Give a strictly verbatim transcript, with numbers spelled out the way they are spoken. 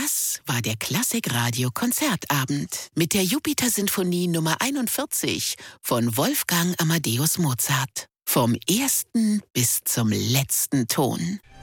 Das war der Klassikradio-Konzertabend mit der Jupiter-Sinfonie Nummer einundvierzig von Wolfgang Amadeus Mozart. Vom ersten bis zum letzten Ton.